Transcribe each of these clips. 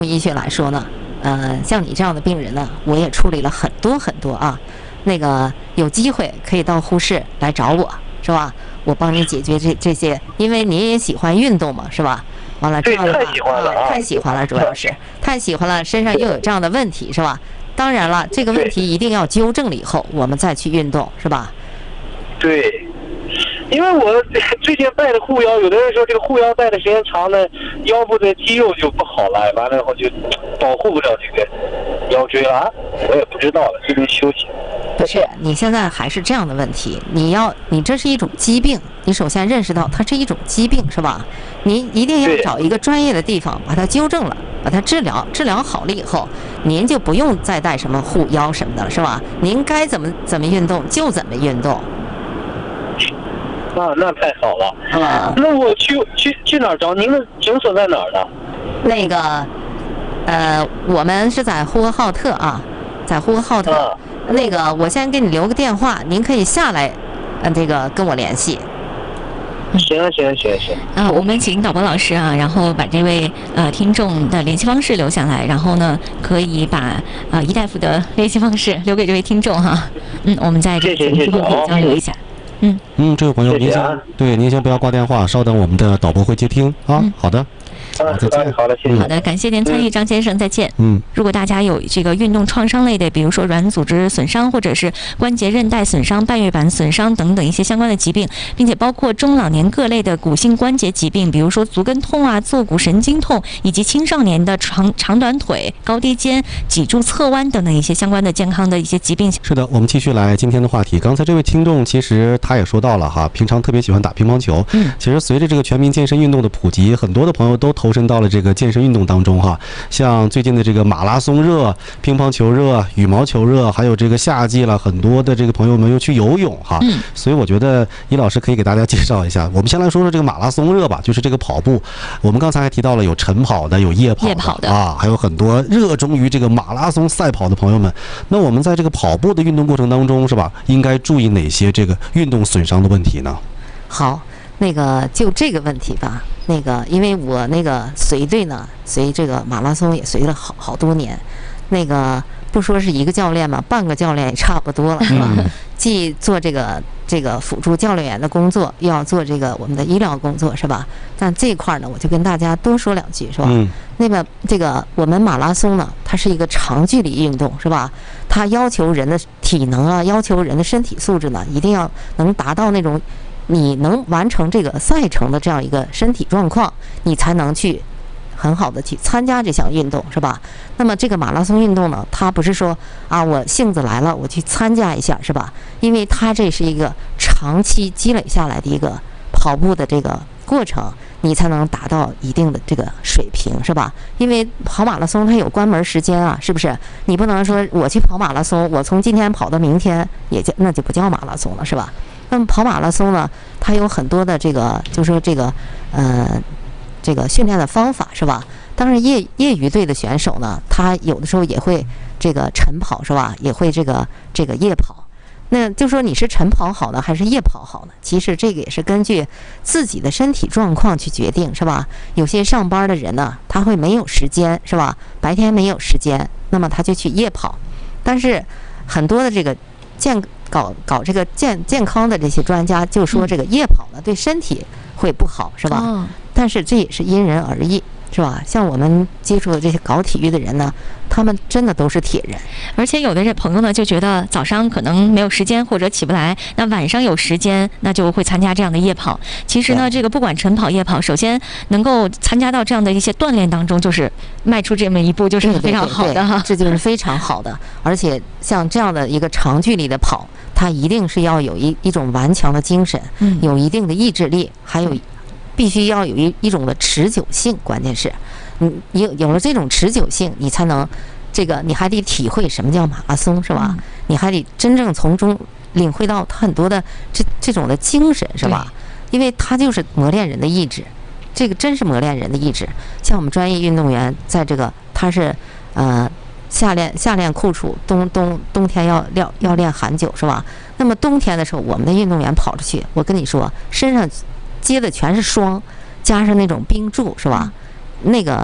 医学来说呢，像你这样的病人呢，我也处理了很多啊。那个有机会可以到护士来找我，是吧？我帮你解决这些，因为你也喜欢运动嘛，是吧？完了这样的话， 太喜欢了啊， 太喜欢了，主要是太喜欢了，身上又有这样的问题，是吧？当然了，这个问题一定要纠正了以后，我们再去运动，是吧？ 对。因为我最近带的护腰，有的人说这个护腰带的时间长了，腰部的肌肉就不好了，完了以后就保护不了这个腰椎了。我也不知道了，这边休息。 不是，你现在还是这样的问题，你这是一种疾病，你首先认识到它是一种疾病，是吧？您一定要找一个专业的地方把它纠正了，把它治疗好了以后，您就不用再带什么护腰什么的了，是吧？您该怎么运动就怎么运动。 啊，那太好了。那我去哪儿找？您的诊所在哪儿呢？ 那个，我们是在呼和浩特啊，在呼和浩特。那个，我先给你留个电话，您可以下来，这个跟我联系。 行。 我们请导播老师啊，然后把这位听众的联系方式留下来，然后呢，可以把易大夫的联系方式留给这位听众哈。我们在这个节目之后可以交流一下。 这位朋友，您先不要挂电话，稍等，我们的导播会接听啊。好的。再见。 好的，谢谢。 好的，感谢您参与，张先生，再见。如果大家有这个运动创伤类的，比如说软组织损伤，或者是关节韧带损伤、半月板损伤等等一些相关的疾病，并且包括中老年各类的骨性关节疾病，比如说足跟痛啊、坐骨神经痛，以及青少年的长短腿、高低肩、脊柱侧弯等等一些相关的健康的一些疾病。 是的，我们继续来今天的话题。刚才这位听众其实他也说到了哈，平常特别喜欢打乒乓球。其实随着这个全民健身运动的普及，很多的朋友都投身到了这个健身运动当中哈，像最近的这个马拉松热、乒乓球热、羽毛球热，还有这个夏季了，很多的这个朋友们又去游泳哈。所以我觉得易老师可以给大家介绍一下。我们先来说说这个马拉松热吧，就是这个跑步。我们刚才还提到了有晨跑的，有夜跑的啊，还有很多热衷于这个马拉松赛跑的朋友们。那我们在这个跑步的运动过程当中，是吧？应该注意哪些这个运动损伤的问题呢？ 好。那个就这个问题吧，那个因为我那个随队呢，随这个马拉松也随了好多年，那个不说是一个教练嘛，半个教练也差不多了，是吧？既做这个辅助教练员的工作，又要做这个我们的医疗工作，是吧？但这一块呢，我就跟大家多说两句，是吧？那么这个我们马拉松呢，它是一个长距离运动，是吧？它要求人的体能啊，要求人的身体素质呢，一定要能达到那种。你能完成这个赛程的这样一个身体状况，你才能去很好的去参加这项运动，是吧？那么这个马拉松运动呢，它不是说啊我性子来了我去参加一下，是吧？因为它这是一个长期积累下来的一个跑步的这个过程，你才能达到一定的这个水平，是吧？因为跑马拉松它有关门时间啊，是不是？你不能说我去跑马拉松，我从今天跑到明天，那就不叫马拉松了，是吧？那么跑马拉松呢，它有很多的这个，就说这个训练的方法，是吧？当然业余队的选手呢，他有的时候也会这个晨跑，是吧？也会这个夜跑。那就说你是晨跑好呢，还是夜跑好呢？其实这个也是根据自己的身体状况去决定，是吧？有些上班的人呢，他会没有时间，是吧？白天没有时间，那么他就去夜跑。但是很多的这个搞这个健康的这些专家就说这个夜跑呢对身体会不好，是吧？但是这也是因人而异，是吧？像我们接触的这些搞体育的人呢，他们真的都是铁人。 而且有的这朋友呢就觉得早上可能没有时间或者起不来，那晚上有时间，那就会参加这样的夜跑。其实呢，这个不管晨跑夜跑，首先能够参加到这样的一些锻炼当中，就是迈出这么一步，就是非常好的哈。 这就是非常好的。而且像这样的一个长距离的跑，它一定是要有一种顽强的精神，有一定的意志力，还有必须要有一种的持久性。关键是，你有了这种持久性，你才能你还得体会什么叫马拉松，是吧？你还得真正从中领会到很多的这种的精神，是吧？因为它就是磨练人的意志，这个真是磨练人的意志。像我们专业运动员，在这个他是夏练酷暑，冬天要练寒久，是吧？那么冬天的时候，我们的运动员跑出去，我跟你说，身上接的全是霜，加上那种冰柱，是吧？那个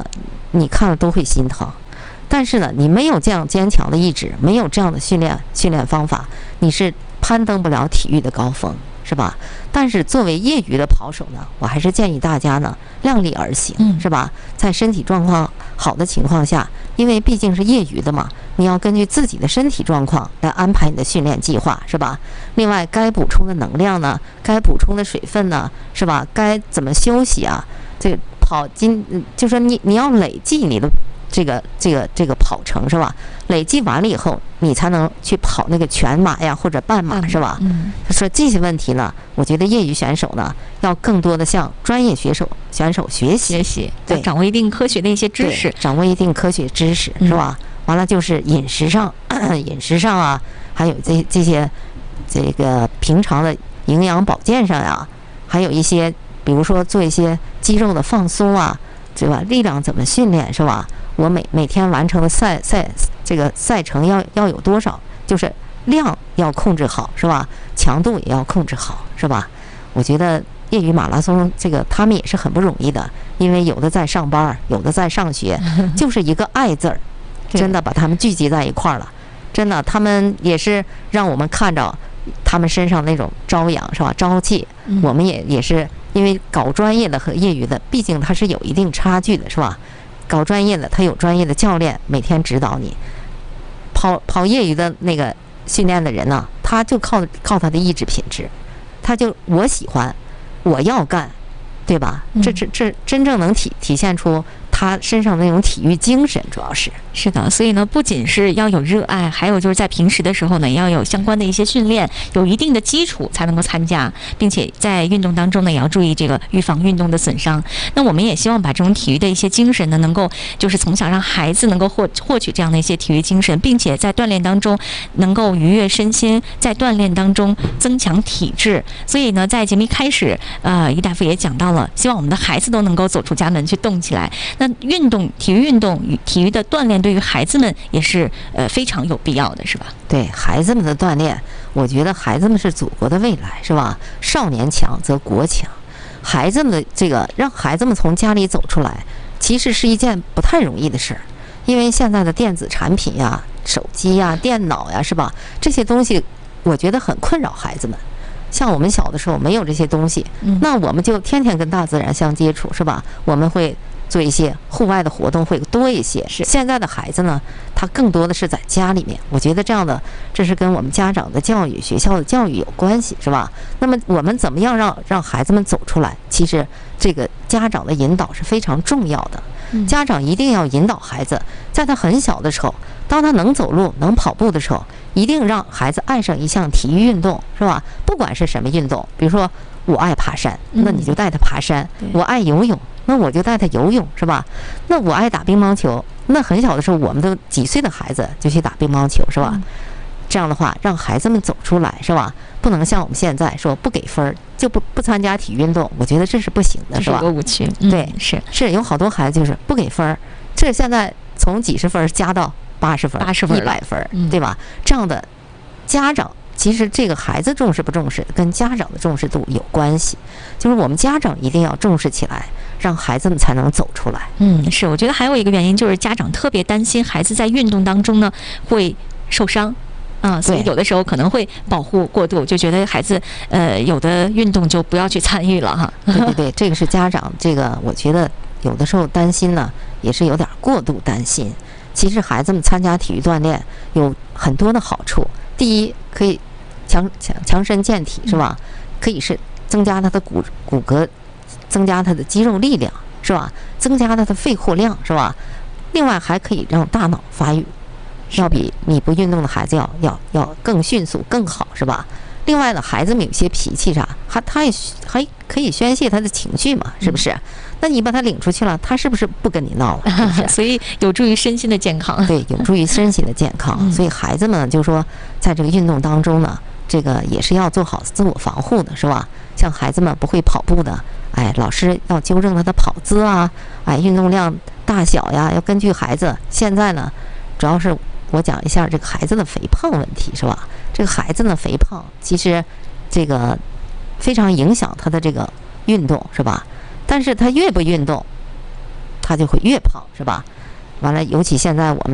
你看了都会心疼。但是呢，你没有这样坚强的意志，没有这样的训练方法，你是攀登不了体育的高峰，是吧？但是作为业余的跑手呢，我还是建议大家呢量力而行，是吧？在身体状况好的情况下，因为毕竟是业余的嘛，你要根据自己的身体状况来安排你的训练计划，是吧？另外，该补充的能量呢，该补充的水分呢，是吧？该怎么休息啊？这个就说你要累计你的这个跑程，是吧？累计完了以后，你才能去跑那个全马呀或者半马，是吧？他说这些问题呢，我觉得业余选手呢要更多的向专业选手学习，对， 掌握一定科学的一些知识， 掌握一定科学知识，是吧？完了就是饮食上啊，还有这些这个平常的营养保健上呀，还有一些比如说做一些肌肉的放松啊，对吧？力量怎么训练，是吧？我每天完成的赛程要有多少？就是量要控制好，是吧？强度也要控制好，是吧？我觉得业余马拉松这个他们也是很不容易的，因为有的在上班，有的在上学，就是一个爱字儿，真的把他们聚集在一块儿了。真的，他们也是让我们看着他们身上那种朝阳，是吧？朝气。我们也是因为搞专业的和业余的，毕竟它是有一定差距的，是吧？搞专业的，他有专业的教练每天指导你。跑业余的那个训练的人呢，他就靠他的意志品质，他就我喜欢，我要干，对吧？这真正能体现出他身上那种体育精神，主要是的。所以呢，不仅是要有热爱，还有就是在平时的时候呢，也要有相关的一些训练，有一定的基础才能够参加，并且在运动当中呢，也要注意这个预防运动的损伤。那我们也希望把这种体育的一些精神呢，能够就是从小让孩子能够获取这样的一些体育精神，并且在锻炼当中能够愉悦身心，在锻炼当中增强体质。所以呢，在节目一开始，于大夫也讲到了，希望我们的孩子都能够走出家门去动起来。那体育运动与体育的锻炼对于孩子们也是非常有必要的，是吧？ 对孩子们的锻炼，我觉得孩子们是祖国的未来，是吧？少年强则国强。孩子们的这个让孩子们从家里走出来，其实是一件不太容易的事儿，因为现在的电子产品呀、手机呀、电脑呀，是吧？这些东西我觉得很困扰孩子们。像我们小的时候没有这些东西，那我们就天天跟大自然相接触，是吧？我们会做一些户外的活动会多一些。现在的孩子呢，他更多的是在家里面。我觉得这是跟我们家长的教育、学校的教育有关系，是吧？那么我们怎么样让孩子们走出来？其实这个家长的引导是非常重要的。家长一定要引导孩子，在他很小的时候，当他能走路、能跑步的时候，一定让孩子爱上一项体育运动，是吧？不管是什么运动，比如说我爱爬山，那你就带他爬山；我爱游泳，那我就带他游泳，是吧？那我爱打乒乓球，那很小的时候，我们都几岁的孩子就去打乒乓球，是吧？这样的话，让孩子们走出来，是吧？不能像我们现在说不给分就不参加体育运动，我觉得这是不行的，是吧？ 这是一个误区。 对，是有好多孩子就是不给分，这现在从几十分加到80分、100分，对吧？这样的家长，其实这个孩子重视不重视，跟家长的重视度有关系。就是我们家长一定要重视起来，让孩子们才能走出来。 是，我觉得还有一个原因就是家长特别担心孩子在运动当中呢会受伤。所以有的时候可能会保护过度，就觉得孩子有的运动就不要去参与了哈。 对，这个是家长这个，我觉得有的时候担心呢，也是有点过度担心。其实孩子们参加体育锻炼有很多的好处，第一可以强身健体，是吧？可以是增加他的骨骼，增加他的肌肉力量，是吧？增加他的肺活量，是吧？另外还可以让大脑发育。要比你不运动的孩子要更迅速更好，是吧？另外呢，孩子们有些脾气啥，他也还可以宣泄他的情绪嘛，是不是？那你把他领出去了，他是不是不跟你闹了？是不是？ 所以有助于身心的健康。 对，有助于身心的健康。所以孩子们就说，在这个运动当中呢，这个也是要做好自我防护的，是吧？像孩子们不会跑步的，老师要纠正他的跑姿啊，运动量大小呀，要根据孩子。现在呢，主要是我讲一下这个孩子的肥胖问题，是吧？这个孩子呢，肥胖其实这个非常影响他的这个运动，是吧？但是他越不运动， 他就会越胖，是吧？完了，尤其现在我们